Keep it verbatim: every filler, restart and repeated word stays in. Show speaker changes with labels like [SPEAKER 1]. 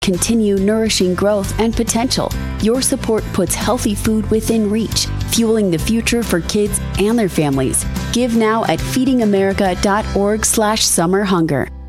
[SPEAKER 1] Continue nourishing growth and potential. Your support puts healthy food within reach, fueling the future for kids and their families. Give now at feeding america dot org slash summer hunger.